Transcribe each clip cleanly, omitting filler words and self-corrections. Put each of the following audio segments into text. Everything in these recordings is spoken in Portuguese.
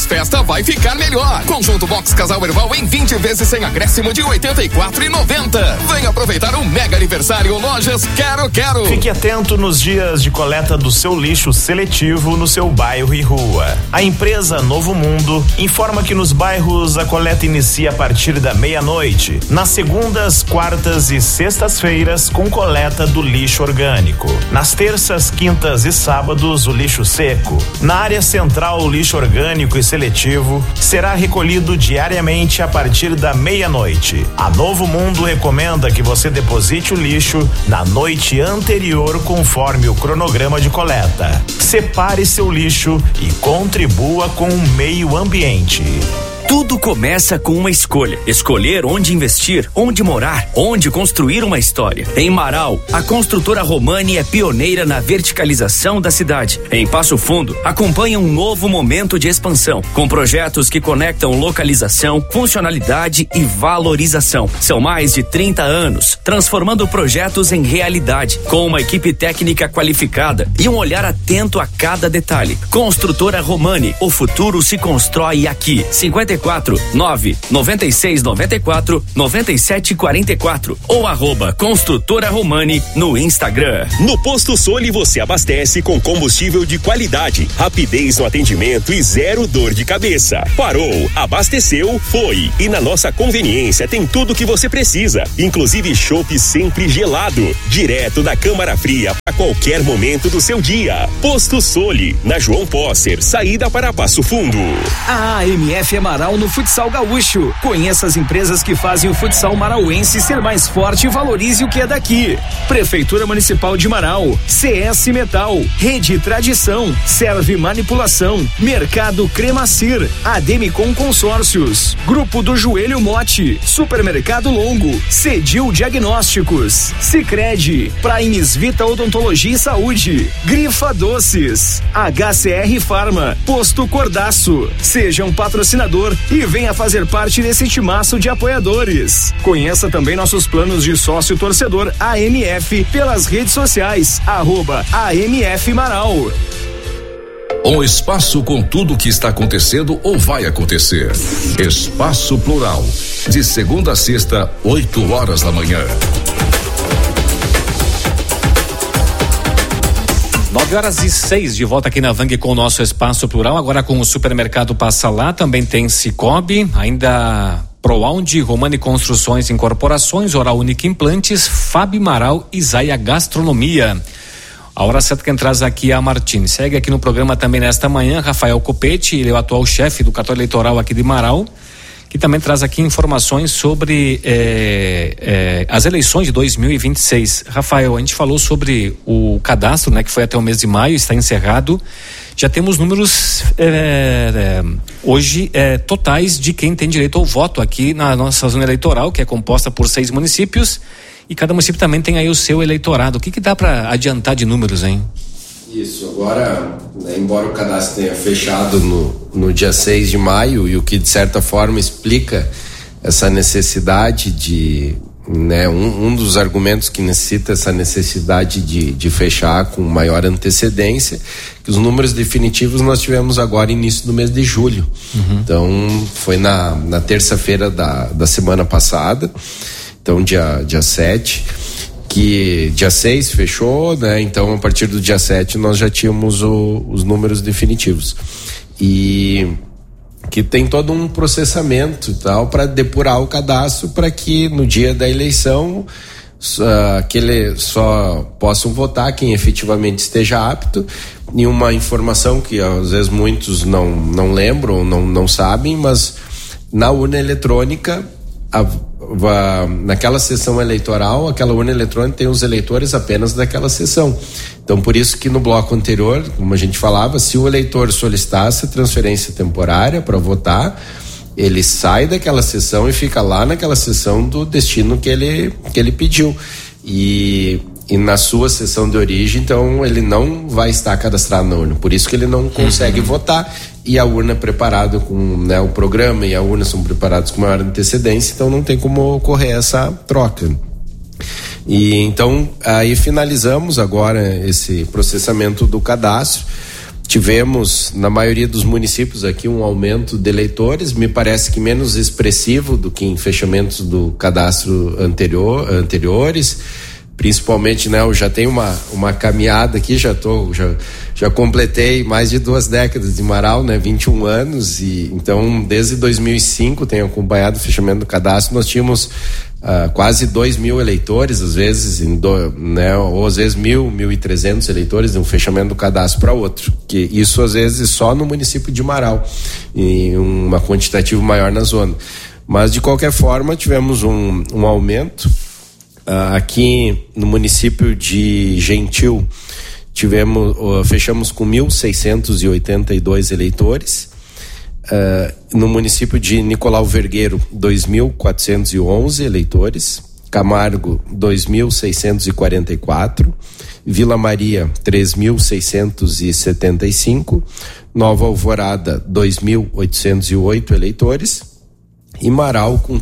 pós-festa vai ficar melhor. Conjunto Box Casal Herbal em 20 vezes sem acréscimo de R$ 84,90. Venha aproveitar o mega aniversário Lojas Quero. Fique atento nos dias de coleta do seu lixo seletivo no seu bairro e rua. A empresa Novo Mundo informa que nos bairros a coleta inicia a partir da meia-noite, nas segundas, quartas e sextas-feiras com coleta do lixo orgânico. Nas terças, quintas e sábados o lixo seco. Na área central o lixo orgânico e seletivo será recolhido diariamente a partir da meia-noite. A Novo Mundo recomenda que você deposite o lixo na noite anterior conforme o cronograma de coleta. Separe seu lixo e contribua com o meio ambiente. Tudo começa com uma escolha. Escolher onde investir, onde morar, onde construir uma história. Em Marau, a construtora Romani é pioneira na verticalização da cidade. Em Passo Fundo, acompanha um novo momento de expansão, com projetos que conectam localização, funcionalidade e valorização. São mais de 30 anos, transformando projetos em realidade, com uma equipe técnica qualificada e um olhar atento a cada detalhe. Construtora Romani, o futuro se constrói aqui. 549-9694-9744 ou @Construtora Romani no Instagram. No Posto Soli você abastece com combustível de qualidade, rapidez no atendimento e zero dor de cabeça. Parou, abasteceu, foi. E na nossa conveniência tem tudo que você precisa, inclusive chopp sempre gelado, direto da câmara fria para qualquer momento do seu dia. Posto Soli, na João Posser, saída para Passo Fundo. A AMF é Marau no futsal gaúcho. Conheça as empresas que fazem o futsal marauense ser mais forte e valorize o que é daqui. Prefeitura Municipal de Marau, CS Metal, Rede Tradição, Serve Manipulação, Mercado Cremacir, Ademicon Consórcios, Grupo do Joelho Mote, Supermercado Longo, Cedil Diagnósticos, Sicredi, Primes Vita Odontologia e Saúde, Grifa Doces, HCR Farma, Posto Cordaço. Seja um patrocinador e venha fazer parte desse timaço de apoiadores. Conheça também nossos planos de sócio torcedor AMF pelas redes sociais, @AMF Marau. Um espaço com tudo o que está acontecendo ou vai acontecer. Espaço Plural, de segunda a sexta, 8h da manhã. 9h06, de volta aqui na Vang com o nosso Espaço Plural, agora com o Supermercado Passa Lá, também tem Cicobi, ainda Proaund, Romani Construções e Incorporações, Oral Única Implantes, Fábio Marau e Zaia Gastronomia. A hora certa quem traz aqui é a Martins. Segue aqui no programa também nesta manhã Rafael Copete, ele é o atual chefe do cartório eleitoral aqui de Marau, que também traz aqui informações sobre as eleições de 2026. Rafael, a gente falou sobre o cadastro, né, que foi até o mês de maio, está encerrado. Já temos números hoje totais de quem tem direito ao voto aqui na nossa zona eleitoral, que é composta por 6 municípios, e cada município também tem aí o seu eleitorado. O que dá para adiantar de números, hein? Isso, agora, né, embora o cadastro tenha fechado no dia 6 de maio, e o que de certa forma explica essa necessidade de, né, um dos argumentos que necessita essa necessidade de fechar com maior antecedência, que os números definitivos nós tivemos agora início do mês de julho. Então foi na terça-feira da semana passada, então dia 7, que dia 6 fechou, né? Então a partir do dia 7 nós já tínhamos os números definitivos, e que tem todo um processamento e tal para depurar o cadastro, para que no dia da eleição só possam votar quem efetivamente esteja apto. E uma informação que às vezes muitos não lembram, não sabem, mas na urna eletrônica, naquela sessão eleitoral, aquela urna eletrônica tem os eleitores apenas daquela sessão. Então, por isso que no bloco anterior, como a gente falava, se o eleitor solicitasse a transferência temporária para votar, ele sai daquela sessão e fica lá naquela sessão do destino que ele pediu. E na sua sessão de origem, então, ele não vai estar cadastrado na urna. Por isso que ele não consegue votar. E a urna é preparada com, né, o programa e a urna são preparados com maior antecedência, então não tem como ocorrer essa troca. E então aí finalizamos agora esse processamento do cadastro, tivemos na maioria dos municípios aqui um aumento de eleitores, me parece que menos expressivo do que em fechamentos do cadastro anteriores, principalmente, né, eu já tenho uma caminhada aqui, já completei mais de 2 décadas de Marau, né, 21 anos, e então desde 2005 tenho acompanhado o fechamento do cadastro. Nós tínhamos quase 2.000 eleitores, às vezes, né, ou às vezes 1.300 eleitores de um fechamento do cadastro para outro, que isso às vezes só no município de Marau, e uma quantitativo maior na zona. Mas de qualquer forma tivemos um aumento. Aqui no município de Gentil fechamos com 1.682 eleitores. No município de Nicolau Vergueiro, 2.411 eleitores. Camargo, 2.644. Vila Maria, 3.675. Nova Alvorada, 2.808 eleitores. E Marau com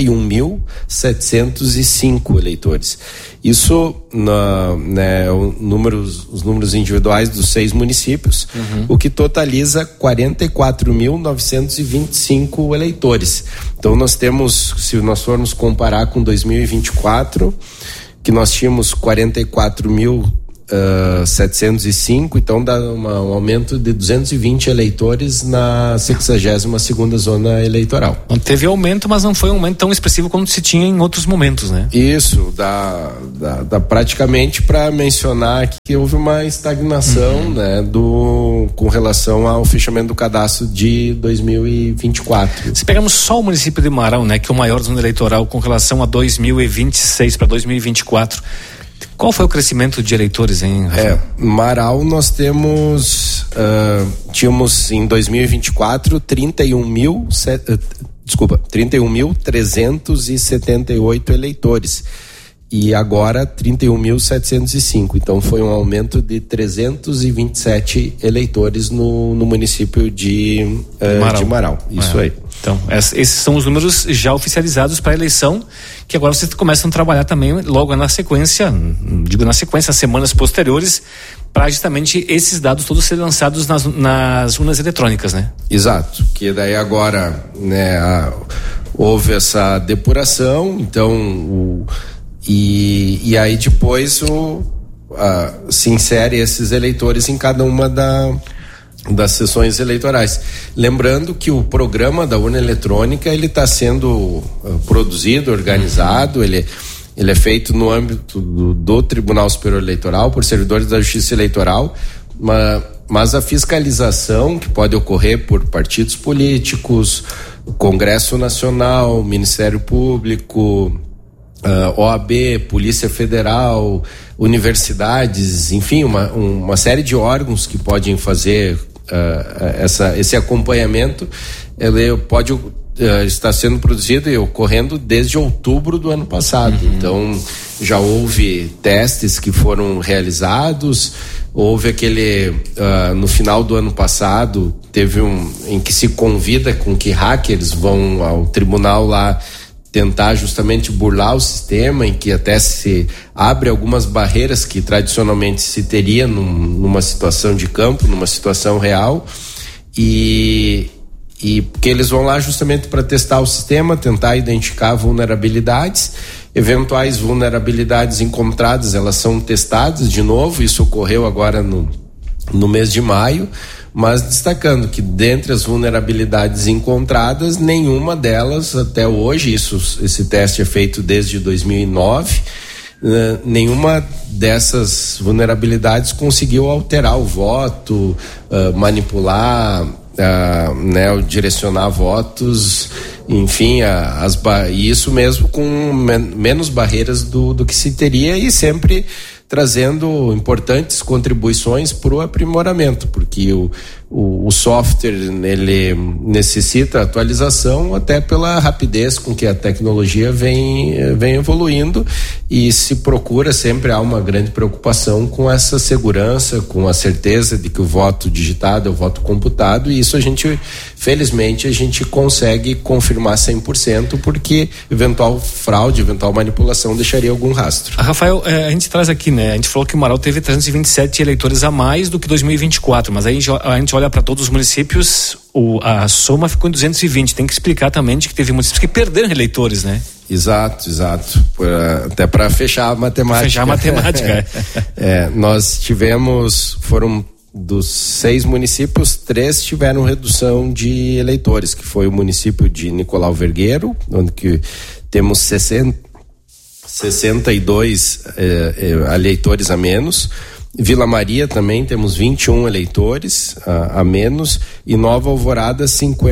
31.705 eleitores. Isso né, os números individuais dos 6 municípios, o que totaliza 44.925 eleitores. Então nós temos, se nós formos comparar com 2024, que nós tínhamos 44.705, então dá um aumento de 220 eleitores na 62ª zona eleitoral. Não teve aumento, mas não foi um aumento tão expressivo como se tinha em outros momentos, né? Isso, dá praticamente para mencionar que houve uma estagnação, né, com relação ao fechamento do cadastro de 2024. Se pegamos só o município de Marau, né, que é o maior zona eleitoral com relação a 2026 para 2024, qual foi o crescimento de eleitores, hein, Rafael? Marau nós tínhamos em 2024 31.378 eleitores e agora 31.705, então foi um aumento de 327 eleitores no município de Marau. Isso aí. Então, esses são os números já oficializados para a eleição, que agora vocês começam a trabalhar também logo na sequência, semanas posteriores, para justamente esses dados todos serem lançados nas urnas eletrônicas, né? Exato, que daí agora, né, houve essa depuração, então e aí depois se insere esses eleitores em cada uma das sessões eleitorais. Lembrando que o programa da urna eletrônica ele está sendo produzido, organizado, ele é feito no âmbito do Tribunal Superior Eleitoral por servidores da Justiça Eleitoral, mas a fiscalização que pode ocorrer por partidos políticos, Congresso Nacional, Ministério Público, OAB, Polícia Federal, universidades, enfim, uma série de órgãos que podem fazer esse acompanhamento, ele pode estar sendo produzido e ocorrendo desde outubro do ano passado. Então já houve testes que foram realizados, houve no final do ano passado teve em que se convida com que hackers vão ao tribunal lá tentar justamente burlar o sistema, em que até se abre algumas barreiras que tradicionalmente se teria numa situação de campo, numa situação real, e porque eles vão lá justamente para testar o sistema, tentar identificar vulnerabilidades, eventuais vulnerabilidades encontradas, elas são testadas de novo. Isso ocorreu agora no mês de maio, mas destacando que dentre as vulnerabilidades encontradas, nenhuma delas até hoje, esse teste é feito desde 2009, nenhuma dessas vulnerabilidades conseguiu alterar o voto, manipular, direcionar votos, enfim, e isso mesmo com menos barreiras do que se teria, e sempre trazendo importantes contribuições para o aprimoramento, porque o software ele necessita atualização até pela rapidez com que a tecnologia vem evoluindo, e se procura, sempre há uma grande preocupação com essa segurança, com a certeza de que o voto digitado é o voto computado, e isso felizmente a gente consegue confirmar 100%, porque eventual fraude, eventual manipulação deixaria algum rastro. Rafael, a gente traz aqui, né? A gente falou que o Marau teve 327 eleitores a mais do que 2024, mas aí a gente olha para todos os municípios, a soma ficou em 220. Tem que explicar também de que teve municípios que perderam eleitores, né? Exato. Até para fechar a matemática. Nós foram dos 6 municípios, 3 tiveram redução de eleitores, que foi o município de Nicolau Vergueiro, onde que temos 62 eleitores a menos. Vila Maria também temos 21 eleitores a menos, e Nova Alvorada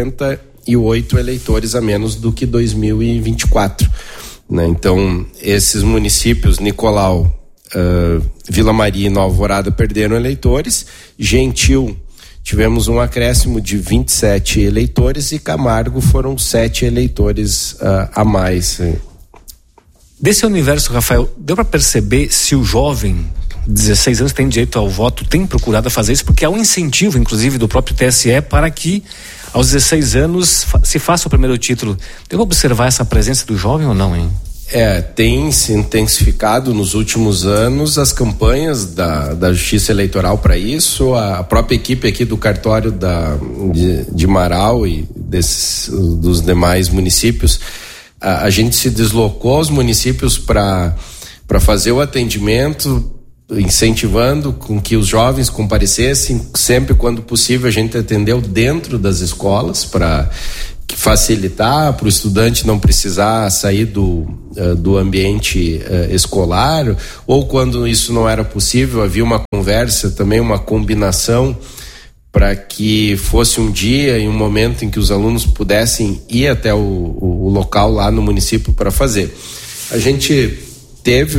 58 eleitores a menos do que 2024, né? Então esses municípios, Nicolau, Vila Maria e Nova Alvorada, perderam eleitores. Gentil, tivemos um acréscimo de 27 eleitores, e Camargo foram 7 eleitores a mais. Desse universo, Rafael, deu para perceber se o jovem 16 anos tem direito ao voto, tem procurado fazer isso, porque há um incentivo, inclusive, do próprio TSE para que aos 16 anos se faça o primeiro título. Deu para observar essa presença do jovem ou não, hein? Tem se intensificado nos últimos anos as campanhas da Justiça Eleitoral para isso. A própria equipe aqui do cartório de Marau e dos demais municípios, a gente se deslocou aos municípios para fazer o atendimento, incentivando com que os jovens comparecessem. Sempre quando possível a gente atendeu dentro das escolas para facilitar para o estudante não precisar sair do ambiente escolar, ou quando isso não era possível, havia uma conversa, também uma combinação para que fosse um dia e um momento em que os alunos pudessem ir até o local lá no município para fazer. A gente teve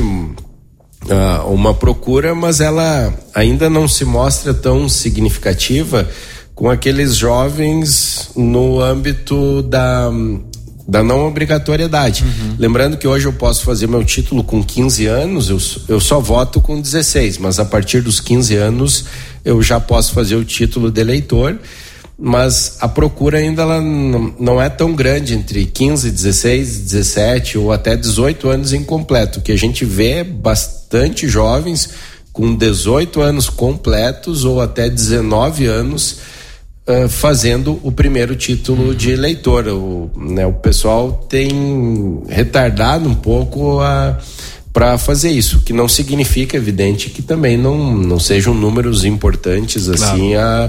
uma procura, mas ela ainda não se mostra tão significativa com aqueles jovens no âmbito da não obrigatoriedade. Lembrando que hoje eu posso fazer meu título com 15 anos, eu só voto com 16, mas a partir dos 15 anos eu já posso fazer o título de eleitor, mas a procura ainda ela não é tão grande entre 15, 16, 17 ou até 18 anos incompleto. O que a gente vê é bastante jovens com 18 anos completos ou até 19 anos fazendo o primeiro título de eleitor. O pessoal tem retardado um pouco para fazer isso, que não significa, evidente, que também não sejam números importantes assim,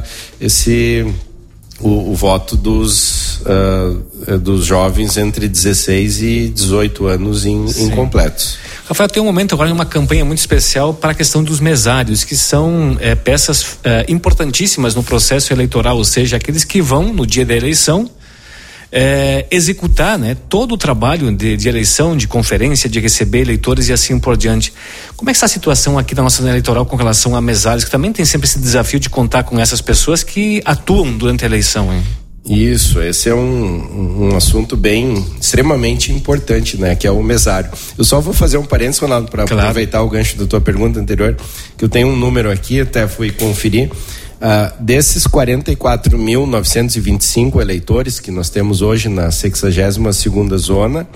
o voto dos jovens entre 16 e 18 anos incompletos. Rafael, tem um momento agora, uma campanha muito especial para a questão dos mesários, que são peças importantíssimas no processo eleitoral, ou seja, aqueles que vão no dia da eleição executar, né, todo o trabalho de eleição, de conferência, de receber eleitores e assim por diante. Como é que está a situação aqui da nossa zona eleitoral com relação a mesários, que também tem sempre esse desafio de contar com essas pessoas que atuam durante a eleição, hein? Isso, esse é um assunto extremamente importante, né, que é o mesário. Eu só vou fazer um parênteses, Ronaldo, para aproveitar o gancho da tua pergunta anterior, que eu tenho um número aqui, até fui conferir. Desses 44.925 eleitores que nós temos hoje na 62ª zona,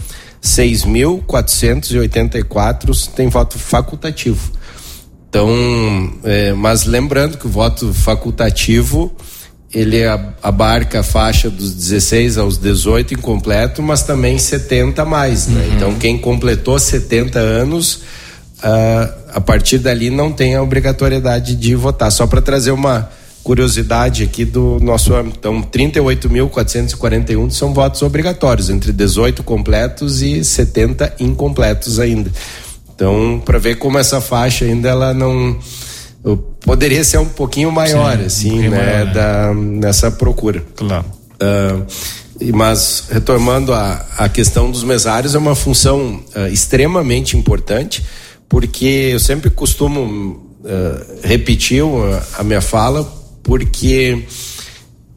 6.484 tem voto facultativo. Então, mas lembrando que o voto facultativo ele abarca a faixa dos 16 aos 18 incompleto, mas também 70 a mais, né? Então quem completou 70 anos, a partir dali não tem a obrigatoriedade de votar. Só para trazer uma curiosidade aqui do nosso âmbito, então 38.441 são votos obrigatórios, entre 18 completos e 70 incompletos ainda. Então, para ver como essa faixa ainda ela não poderia ser um pouquinho maior, nessa procura. Claro. Mas retomando a questão dos mesários, é uma função extremamente importante, porque eu sempre costumo repetir a minha fala, porque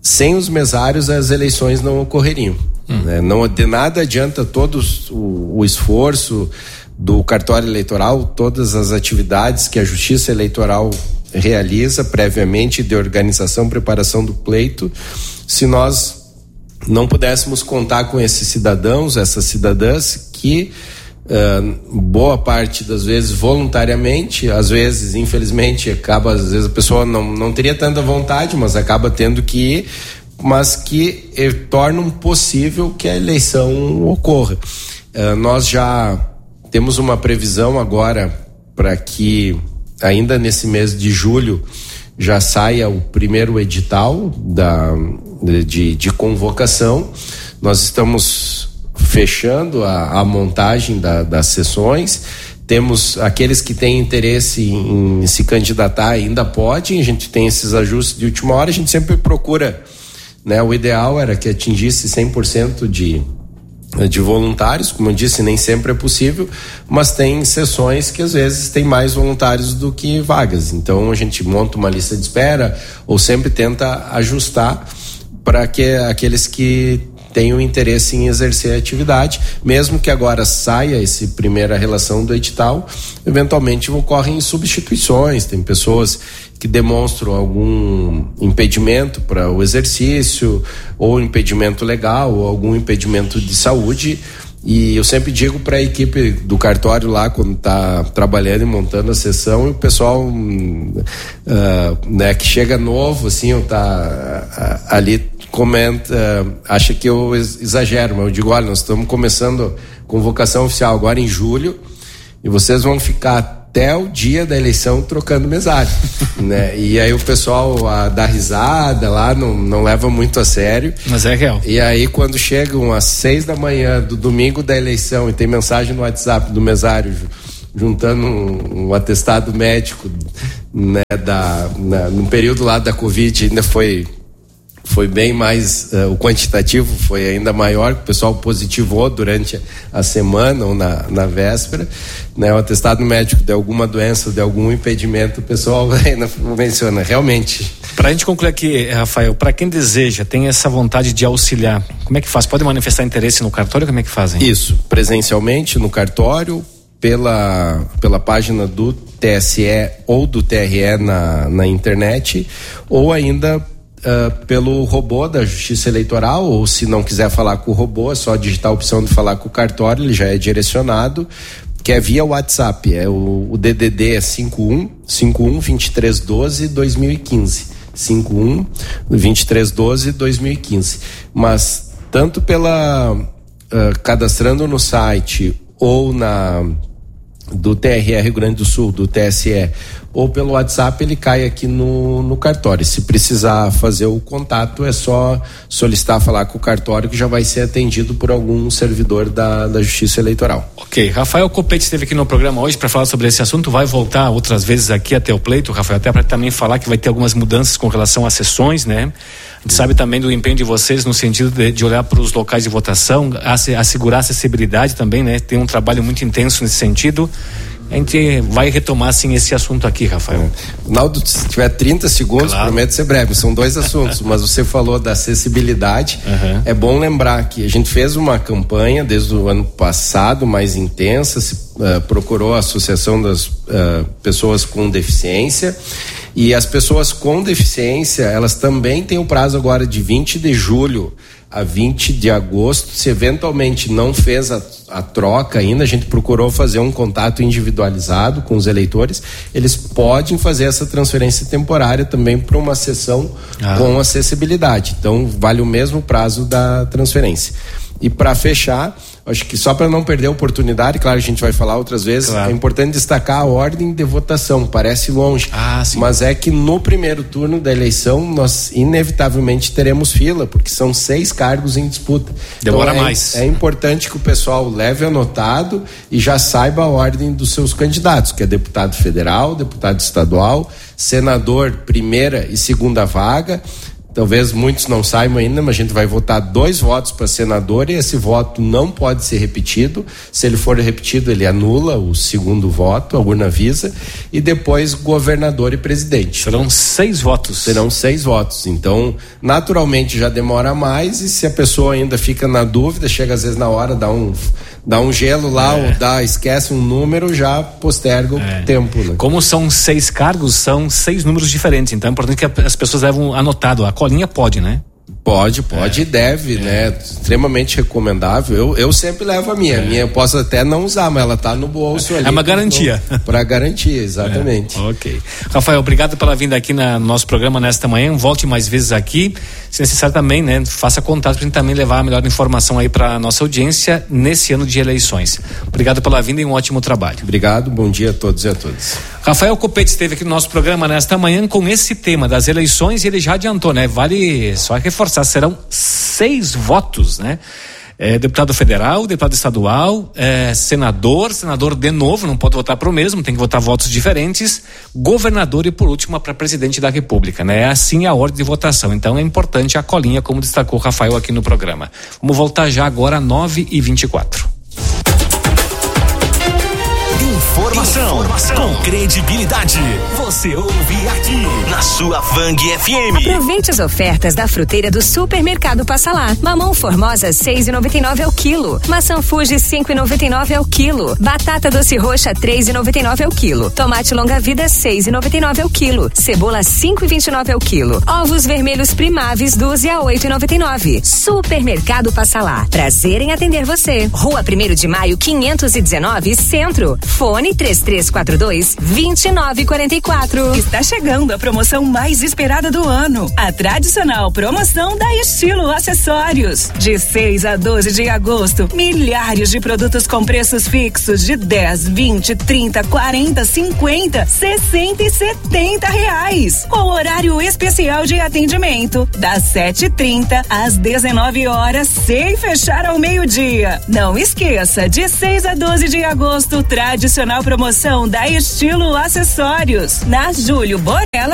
sem os mesários as eleições não ocorreriam. Né? Não, de nada adianta todo o esforço do cartório eleitoral, todas as atividades que a Justiça Eleitoral realiza previamente de organização, preparação do pleito, se nós não pudéssemos contar com esses cidadãos, essas cidadãs que boa parte das vezes voluntariamente, às vezes infelizmente às vezes a pessoa não teria tanta vontade, mas acaba tendo que ir, mas que tornam possível que a eleição ocorra. Nós já temos uma previsão agora para que ainda nesse mês de julho já saia o primeiro edital de convocação. Nós estamos fechando a montagem das sessões. Temos aqueles que têm interesse em se candidatar, ainda podem. A gente tem esses ajustes de última hora. A gente sempre procura, né? O ideal era que atingisse 100% de voluntários, como eu disse, nem sempre é possível, mas tem sessões que às vezes tem mais voluntários do que vagas, então a gente monta uma lista de espera ou sempre tenta ajustar para que aqueles que tenham interesse em exercer a atividade, mesmo que agora saia essa primeira relação do edital, eventualmente ocorrem substituições, tem pessoas que demonstram algum impedimento para o exercício, ou impedimento legal, ou algum impedimento de saúde, e eu sempre digo para a equipe do cartório lá, quando está trabalhando e montando a sessão, e o pessoal né, que chega novo, assim, ou tá ali, comenta, acha que eu exagero, mas eu digo, olha, nós estamos começando convocação oficial agora em julho, e vocês vão ficar até o dia da eleição trocando mesário, né? E aí o pessoal dá risada lá, não leva muito a sério. Mas é real. E aí quando chegam às 6 da manhã do domingo da eleição e tem mensagem no WhatsApp do mesário juntando um atestado médico, né, no período lá da Covid ainda foi bem mais, o quantitativo foi ainda maior, o pessoal positivou durante a semana ou na véspera, né, o atestado médico de alguma doença, de algum impedimento, o pessoal ainda menciona, realmente. Para a gente concluir aqui, Rafael, para quem deseja, tem essa vontade de auxiliar, como é que faz? Pode manifestar interesse no cartório, como é que fazem? Isso, presencialmente no cartório, pela página do TSE ou do TRE na internet, ou ainda pelo robô da Justiça Eleitoral, ou se não quiser falar com o robô, é só digitar a opção de falar com o cartório, ele já é direcionado, que é via WhatsApp, o DDD é 51 2312 2015, 51 2312 2015, mas tanto cadastrando no site ou do TRE Rio Grande do Sul, do TSE, ou pelo WhatsApp, ele cai aqui no cartório. Se precisar fazer o contato, é só solicitar falar com o cartório, que já vai ser atendido por algum servidor da Justiça Eleitoral. Ok, Rafael Copete esteve aqui no programa hoje para falar sobre esse assunto, vai voltar outras vezes aqui até o pleito, Rafael, até para também falar que vai ter algumas mudanças com relação às sessões, né? A gente sabe também do empenho de vocês no sentido de olhar para os locais de votação, assegurar a acessibilidade também, né? Tem um trabalho muito intenso nesse sentido. A gente vai retomar sim esse assunto aqui, Rafael. Naldo, se tiver 30 segundos, claro. Prometo ser breve, são 2 assuntos, mas você falou da acessibilidade. É bom lembrar que a gente fez uma campanha desde o ano passado, mais intensa, procurou a Associação das Pessoas com Deficiência, e as pessoas com deficiência, elas também têm o prazo agora de 20 de julho a 20 de agosto, se eventualmente não fez a troca ainda, a gente procurou fazer um contato individualizado com os eleitores, eles podem fazer essa transferência temporária também para uma sessão com acessibilidade, então vale o mesmo prazo da transferência. E para fechar, acho que só para não perder a oportunidade, claro, a gente vai falar outras vezes, claro. É importante destacar a ordem de votação, parece longe, mas é que no primeiro turno da eleição nós inevitavelmente teremos fila, porque são 6 cargos em disputa. Demora então, mais. É importante que o pessoal leve anotado e já saiba a ordem dos seus candidatos, que é deputado federal, deputado estadual, senador, primeira e segunda vaga, Talvez muitos não saibam ainda, mas a gente vai votar 2 votos para senador e esse voto não pode ser repetido. Se ele for repetido, ele anula o segundo voto, a urna avisa, e depois governador e presidente. Serão 6 votos. Serão 6 votos. Então, naturalmente já demora mais, e se a pessoa ainda fica na dúvida, chega às vezes na hora, dá um gelo lá, ou esquece um número, já posterga o tempo, né? Como são 6 cargos, são 6 números diferentes, então é importante que as pessoas levam anotado. A colinha pode, né? Pode e deve, né? Extremamente recomendável. Eu sempre levo a minha. A minha eu posso até não usar, mas ela tá no bolso ali. É uma garantia. Para garantia, exatamente. Ok. Rafael, obrigado pela vinda aqui no nosso programa nesta manhã. Volte mais vezes aqui. Se necessário também, né? Faça contato pra gente também levar a melhor informação aí pra nossa audiência nesse ano de eleições. Obrigado pela vinda e um ótimo trabalho. Obrigado, bom dia a todos e a todas. Rafael Copete esteve aqui no nosso programa nesta manhã com esse tema das eleições e ele já adiantou, né? Vale só reforçar, serão 6 votos, né? Deputado federal, deputado estadual, senador de novo, não pode votar pro mesmo, tem que votar votos diferentes, governador e por último para presidente da República, né? É assim a ordem de votação, então é importante a colinha, como destacou o Rafael aqui no programa. Vamos voltar já agora 9h24. Informação com credibilidade. Você ouve aqui na sua Vang FM. Aproveite as ofertas da fruteira do Supermercado Passa Lá. Mamão Formosa 6,99 ao quilo. Maçã Fuji 5,99 ao quilo. Batata doce roxa 3,99 ao quilo. Tomate longa vida 6,99 ao quilo. Cebola 5,29 ao quilo. Ovos vermelhos Primaves 12 a 8,99. Supermercado Passa Lá. Prazer em atender você. Rua 1º de Maio 519 Centro. Fone 3342-2944. Está chegando a promoção mais esperada do ano. A tradicional promoção da Estilo Acessórios. De 6 a 12 de agosto, milhares de produtos com preços fixos de 10, 20, 30, 40, 50, 60 e 70 reais. Com horário especial de atendimento, das 7h30 às 19 horas, sem fechar ao meio-dia. Não esqueça, de 6 a 12 de agosto, tradicional promoção da Estilo Acessórios, na Júlio Borella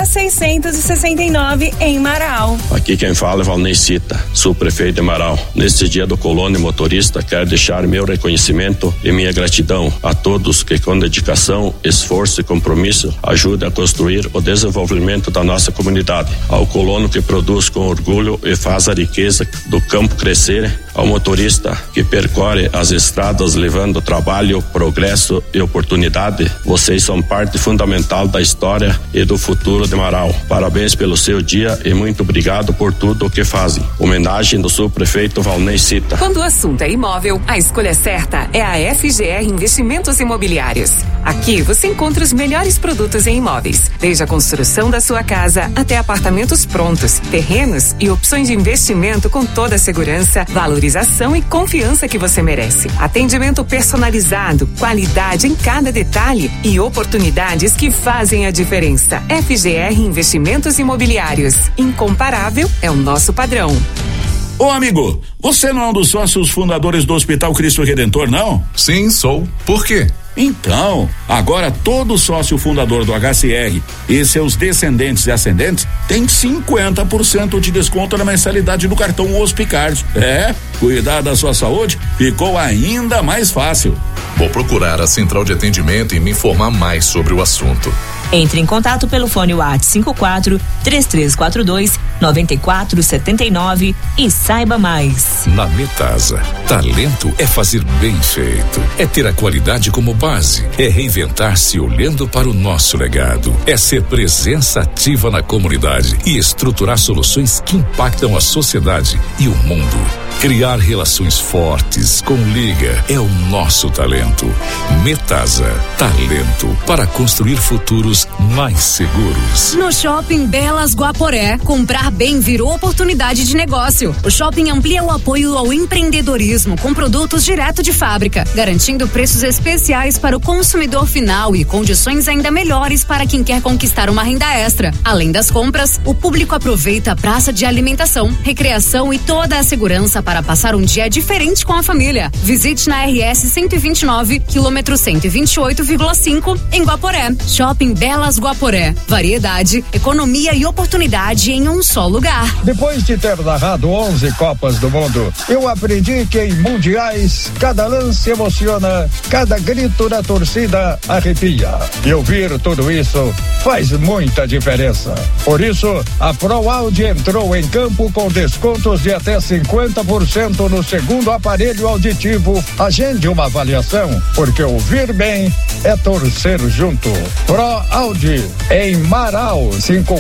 669 em Marau. Aqui quem fala é Valnei Cita, subprefeito de Marau. Neste dia do colono e motorista, quero deixar meu reconhecimento e minha gratidão a todos que com dedicação, esforço e compromisso ajudam a construir o desenvolvimento da nossa comunidade. Ao colono que produz com orgulho e faz a riqueza do campo crescer, ao motorista que percorre as estradas levando trabalho, progresso e oportunidade, vocês são parte fundamental da história e do futuro de Marau. Parabéns pelo seu dia e muito obrigado por tudo o que fazem. Homenagem do subprefeito Valnei Cita. Quando o assunto é imóvel, a escolha certa é a FGR Investimentos Imobiliários. Aqui você encontra os melhores produtos em imóveis, desde a construção da sua casa até apartamentos prontos, terrenos e opções de investimento com toda a segurança, valorização e confiança que você merece. Atendimento personalizado, qualidade em cada detalhe e oportunidades que fazem a diferença. FGR Investimentos Imobiliários. Incomparável é o nosso padrão. Ô amigo, você não é um dos sócios fundadores do Hospital Cristo Redentor, não? Sim, sou. Por quê? Então, agora todo sócio fundador do HCR e seus descendentes e ascendentes tem 50% de desconto na mensalidade do cartão Hospicard. Cuidar da sua saúde ficou ainda mais fácil. Vou procurar a central de atendimento e me informar mais sobre o assunto. Entre em contato pelo fone WhatsApp 54-3342-9479 e saiba mais. Na Metasa, talento é fazer bem feito, é ter a qualidade como base, é reinventar-se olhando para o nosso legado, é ser presença ativa na comunidade e estruturar soluções que impactam a sociedade e o mundo. Criar relações fortes com Liga é o nosso talento. Metasa, talento para construir futuros mais seguros. No Shopping Belas Guaporé, comprar bem virou oportunidade de negócio. O shopping amplia o apoio ao empreendedorismo com produtos direto de fábrica, garantindo preços especiais para o consumidor final e condições ainda melhores para quem quer conquistar uma renda extra. Além das compras, o público aproveita a praça de alimentação, recreação e toda a segurança para passar um dia diferente com a família. Visite na RS 129, quilômetro 128,5 em Guaporé. Shopping Belas Guaporé. Variedade, economia e oportunidade em um só só lugar. Depois de ter narrado 11 Copas do Mundo, eu aprendi que em mundiais, cada lance emociona, cada grito da torcida arrepia. E ouvir tudo isso faz muita diferença. Por isso, a ProAudio entrou em campo com descontos de até 50% no segundo aparelho auditivo. Agende uma avaliação, porque ouvir bem é torcer junto. ProAudio em Marau,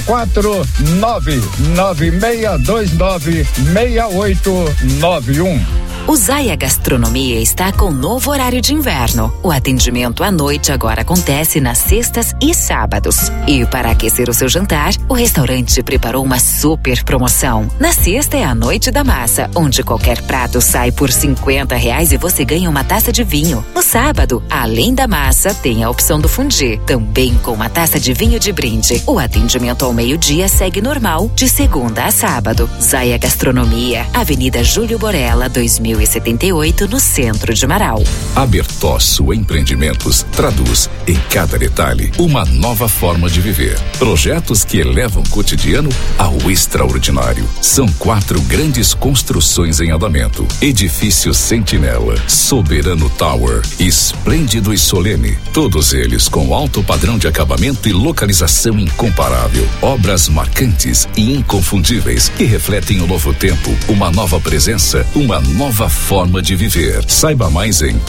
54996296891. O Zaya Gastronomia está com novo horário de inverno. O atendimento à noite agora acontece nas sextas e sábados. E para aquecer o seu jantar, o restaurante preparou uma super promoção. Na sexta é a Noite da Massa, onde qualquer prato sai por R$50 e você ganha uma taça de vinho. No sábado, além da massa, tem a opção do fondue, também com uma taça de vinho de brinde. O atendimento ao meio-dia segue normal, de segunda a sábado. Zaya Gastronomia, Avenida Júlio Borella, 2078, no centro de Marau. A Bertosso Empreendimentos traduz em cada detalhe uma nova forma de viver. Projetos que elevam o cotidiano ao extraordinário. São 4 grandes construções em andamento. Edifício Sentinela, Soberano Tower, Esplêndido e Solene. Todos eles com alto padrão de acabamento e localização incomparável. Obras marcantes e inconfundíveis que refletem o novo tempo, uma nova presença, uma nova forma de viver. Saiba mais em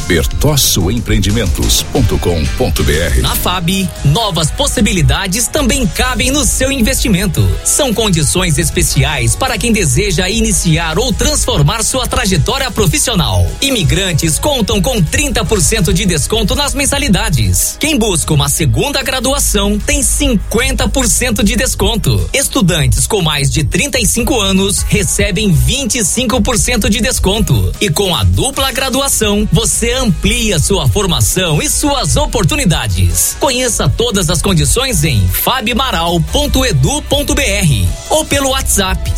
bertossoempreendimentos.com.br. Na FAB, novas possibilidades também cabem no seu investimento. São condições especiais para quem deseja iniciar ou transformar sua trajetória profissional. Imigrantes contam com 30% de desconto nas mensalidades. Quem busca uma segunda graduação tem 50% de desconto. Estudantes com mais de 35 anos recebem 25% de desconto. E com a dupla graduação, você amplia sua formação e suas oportunidades. Conheça todas as condições em fabmaral.edu.br ou pelo WhatsApp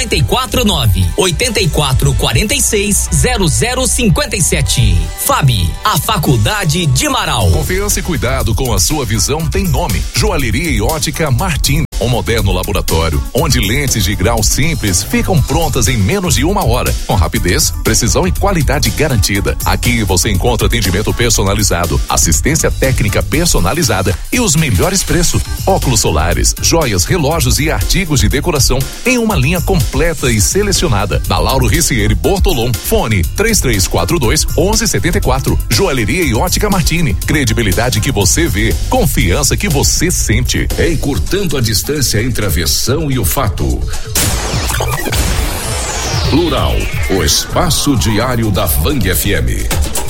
549-8446-0057. FAB, a Faculdade de Marau. Confiança e cuidado com a sua visão tem nome. Joalheria e Ótica Martini. Um moderno laboratório, onde lentes de grau simples ficam prontas em menos de 1 hora, com rapidez, precisão e qualidade garantida. Aqui você encontra atendimento personalizado, assistência técnica personalizada e os melhores preços. Óculos solares, joias, relógios e artigos de decoração em uma linha completa e selecionada. Na Lauro Ricieri Bortolom, fone 3342-1174. Joalheria e Ótica Martini. Credibilidade que você vê, confiança que você sente. Encurtando a distância entre a versão e o fato. Plural, o espaço diário da Vang FM.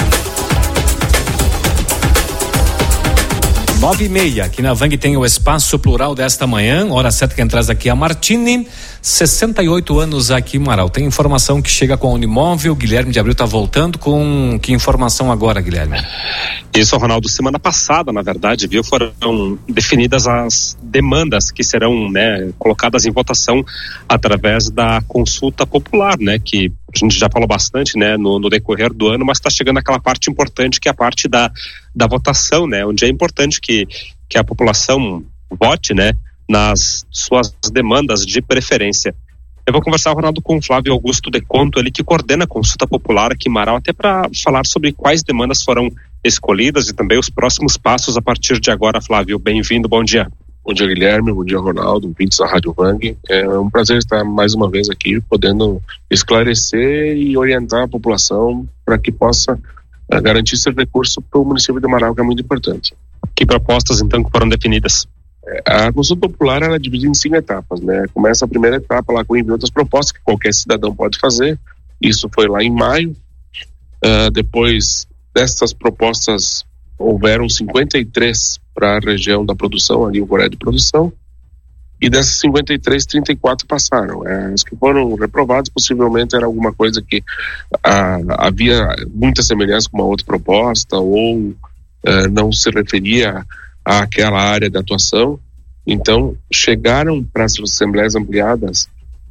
9:30, aqui na Vang tem o espaço plural desta manhã, hora certa que traz aqui a Martini, 68 anos aqui em Marau. Tem informação que chega com a Unimóvel, Guilherme de Abril está voltando com que informação agora, Guilherme? Isso, Ronaldo, semana passada, na verdade, foram definidas as demandas que serão, colocadas em votação através da consulta popular, que a gente já falou bastante, no decorrer do ano, mas está chegando aquela parte importante que é a parte da votação, onde é importante que a população vote, nas suas demandas de preferência. Eu vou conversar, Ronaldo, com o Flávio Augusto Deconto, ele que coordena a consulta popular aqui em Marau, até para falar sobre quais demandas foram escolhidas e também os próximos passos a partir de agora. Flávio, bem-vindo, bom dia. Bom dia, Guilherme, bom dia, Ronaldo, ouvintes da Rádio Vang. É um prazer estar mais uma vez aqui, podendo esclarecer e orientar a população para que possa garantir esse recurso para o município de Marau, que é muito importante. Que propostas, então, que foram definidas? A consulta popular ela é dividida em 5 etapas, Começa a primeira etapa lá com envio das propostas que qualquer cidadão pode fazer. Isso foi lá em maio. Depois dessas propostas houveram 53 para a região da produção, ali o Boré de produção, e dessas 53, 34 passaram. As que foram reprovadas possivelmente era alguma coisa que havia muita semelhança com uma outra proposta ou não se referia àquela área de atuação. Então chegaram para as assembleias ampliadas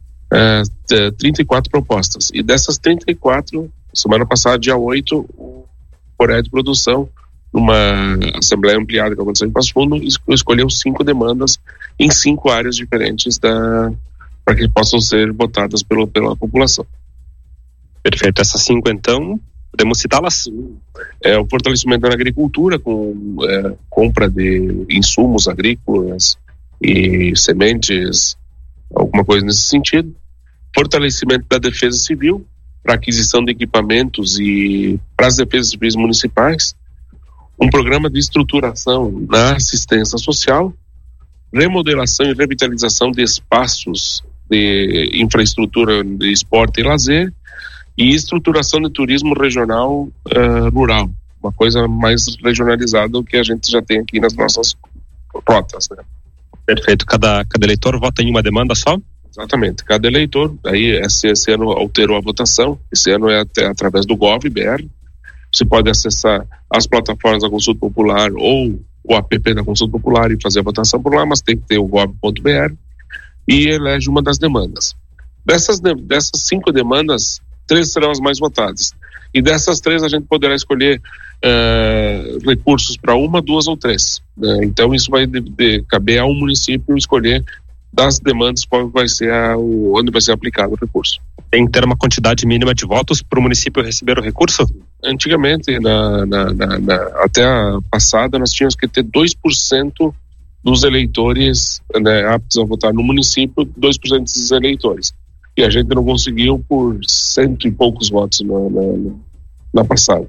34 propostas, e dessas 34, semana passada, dia 8, o Boré de produção, numa assembleia ampliada que aconteceu em Passo Fundo, escolheu 5 demandas em 5 áreas diferentes para que possam ser votadas pela população. Perfeito. Essas 5, então, podemos citá-las? O fortalecimento da agricultura com compra de insumos agrícolas e sementes, alguma coisa nesse sentido. Fortalecimento da defesa civil para aquisição de equipamentos e para as defesas civis municipais. Um programa de estruturação na assistência social, remodelação e revitalização de espaços de infraestrutura de esporte e lazer e estruturação de turismo regional rural, uma coisa mais regionalizada do que a gente já tem aqui nas nossas rotas, né? Perfeito. Cada eleitor vota em uma demanda só? Exatamente. Cada eleitor, aí esse ano alterou a votação, esse ano é até através do Gov.br. Você pode acessar as plataformas da Consulta Popular ou o app da Consulta Popular e fazer a votação por lá, mas tem que ter o gov.br e elege uma das demandas. Dessas 5 demandas, 3 serão as mais votadas. E dessas 3 a gente poderá escolher recursos para 1, 2 ou 3. Né? Então isso vai caber ao município escolher das demandas qual vai ser onde vai ser aplicado o recurso. Tem que ter uma quantidade mínima de votos para o município receber o recurso? Antigamente, até a passada, nós tínhamos que ter 2% dos eleitores, né, aptos a votar no município, 2% desses eleitores. E a gente não conseguiu por 100 e poucos votos na passada.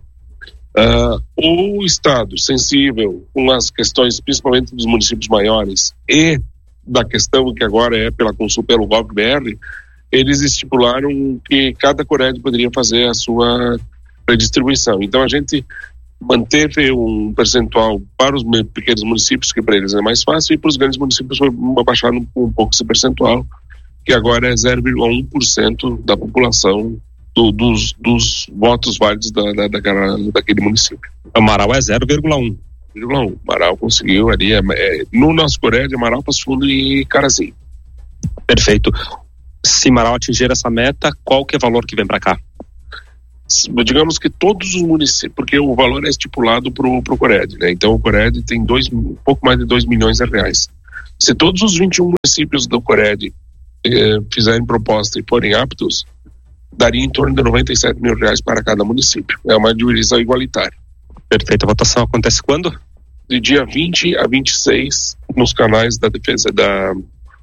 O Estado, sensível com as questões, principalmente dos municípios maiores, e da questão que agora é pela consulta pelo Gov.br, eles estipularam que cada Cored poderia fazer a sua redistribuição. Então a gente manteve um percentual para os pequenos municípios, que para eles é mais fácil, e para os grandes municípios foi baixado um pouco esse percentual, que agora é 0,1% da população dos votos válidos daquele município. Amaral é 0,1%. Amaral conseguiu ali, no nosso Cored, Amaral, Passo Fundo e Carazinho. Perfeito. Se Amaral atingir essa meta, qual que é o valor que vem para cá? Digamos que todos os municípios, porque o valor é estipulado pro Cored, né? Então o Cored tem um pouco mais de 2 milhões de reais. Se todos os 21 municípios do Cored fizerem proposta e forem aptos, daria em torno de 97 mil reais para cada município. É uma divisão igualitária. Perfeito. A votação acontece quando? De dia 20 a 26 nos canais da defesa da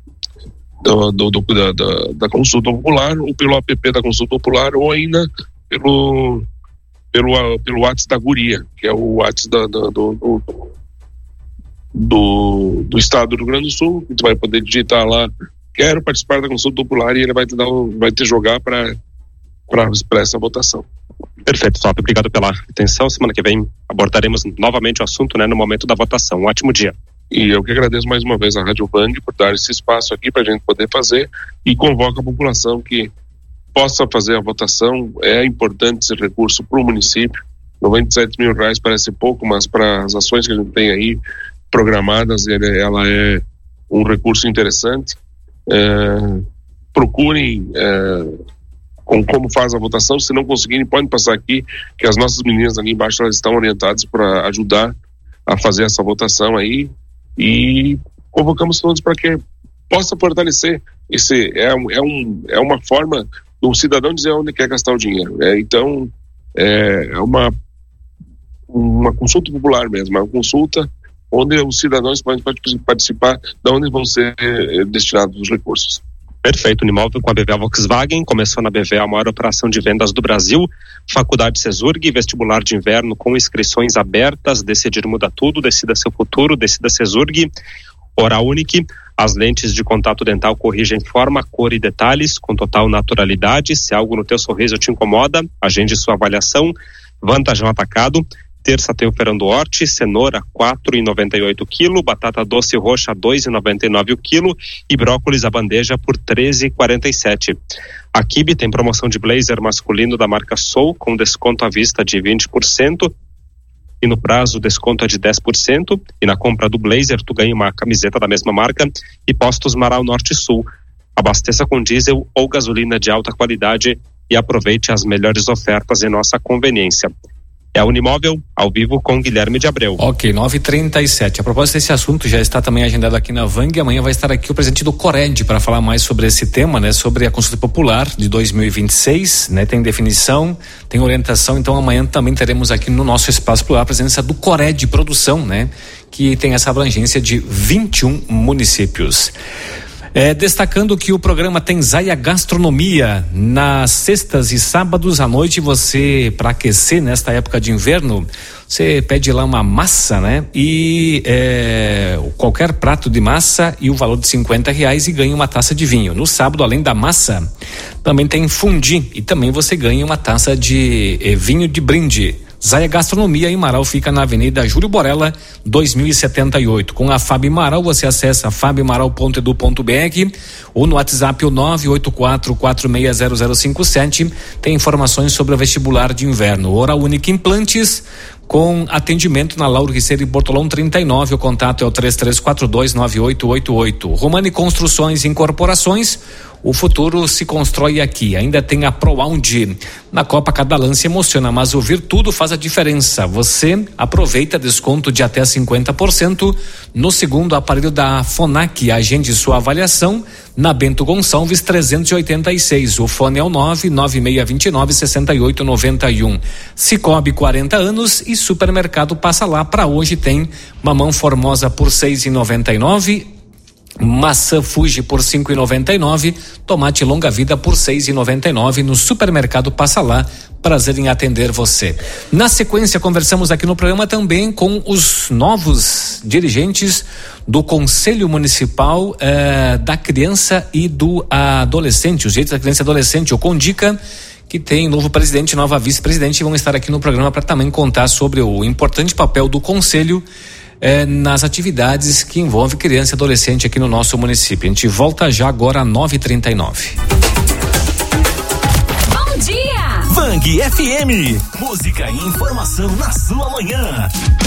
Consulta Popular, ou pelo app da Consulta Popular, ou ainda pelo WhatsApp da Guria, que é o WhatsApp do Estado do Rio Grande do Sul. Tu vai poder digitar lá, quero participar da Consulta Popular, e ele vai te jogar para essa votação. Perfeito, top. Obrigado pela atenção. Semana que vem abordaremos novamente o assunto, né, no momento da votação. Um ótimo dia. E eu que agradeço mais uma vez a Rádio Bang por dar esse espaço aqui para a gente poder fazer, e convoco a população que possa fazer a votação. É importante esse recurso para o município. 97 mil reais parece pouco, mas para as ações que a gente tem aí programadas, ela é um recurso interessante. Procurem como faz a votação. Se não conseguirem, podem passar aqui, que as nossas meninas ali embaixo, elas estão orientadas para ajudar a fazer essa votação aí, e convocamos todos para que possa fortalecer. Esse é uma forma do cidadão dizer onde quer gastar o dinheiro. Então é uma consulta popular mesmo, é uma consulta onde os cidadãos podem participar de onde vão ser destinados os recursos. Perfeito. Unimóvel com a BVA Volkswagen, começou na BVA a maior operação de vendas do Brasil. Faculdade Cesurg, vestibular de inverno com inscrições abertas. Decidir muda tudo, decida seu futuro, decida Cesurg. Oral Unique, as lentes de contato dental corrigem forma, cor e detalhes com total naturalidade. Se algo no teu sorriso te incomoda, agende sua avaliação. Vantagem Atacado. Terça tem o feirão do Horti, cenoura 4,98 kg, batata doce roxa 2,99 o quilo e brócolis à bandeja por 13,47. A Kibe tem promoção de blazer masculino da marca Soul com desconto à vista de 20% e no prazo o desconto é de 10%, e na compra do blazer tu ganha uma camiseta da mesma marca. E Postos Marau Norte Sul, abasteça com diesel ou gasolina de alta qualidade e aproveite as melhores ofertas em nossa conveniência. É a Unimóvel, ao vivo com Guilherme de Abreu. Ok, 9h37. A propósito desse assunto, já está também agendado aqui na Vang. Amanhã vai estar aqui o presidente do Cored para falar mais sobre esse tema, né? Sobre a consulta popular de 2026, né? Tem definição, tem orientação, então amanhã também teremos aqui no nosso Espaço Plural a presença do Cored Produção, né? Que tem essa abrangência de 21 municípios. Destacando que o programa tem Zaya Gastronomia nas sextas e sábados à noite. Você, para aquecer nesta época de inverno, você pede lá uma massa, né? E qualquer prato de massa e o valor de R$50 e ganha uma taça de vinho. No sábado, além da massa, também tem fundi e também você ganha uma taça de vinho de brinde. Zaya Gastronomia em Marau fica na Avenida Júlio Borella, 2078. Com a Fábio Marau, você acessa fabiomarau.edu.br ou no WhatsApp o 984460057. Tem informações sobre o vestibular de inverno. Oral Única Implantes, com atendimento na Lauro Riceiro e Bortolão 39. O contato é o 33429888. Romani Construções e Incorporações. O futuro se constrói aqui. Ainda tem a ProAundi. Na Copa cada lance emociona, mas ouvir tudo faz a diferença. Você aproveita desconto de até 50% no segundo aparelho da Fonac. Agende sua avaliação na Bento Gonçalves 386. O fone é o 996296891. Cicobi 40 anos e Supermercado Passa Lá. Para hoje tem mamão formosa por R$6,99. Maçã Fuji por R$5,99, tomate longa vida por R$6,99 no Supermercado Passa Lá. Prazer em atender você. Na sequência, conversamos aqui no programa também com os novos dirigentes do Conselho Municipal da Criança e do Adolescente, os direitos da criança e adolescente, o CONDICA, que tem novo presidente, nova vice-presidente, e vão estar aqui no programa para também contar sobre o importante papel do Conselho nas atividades que envolvem criança e adolescente aqui no nosso município. A gente volta já agora às 9h39. Bom dia! Vang FM, música e informação na sua manhã.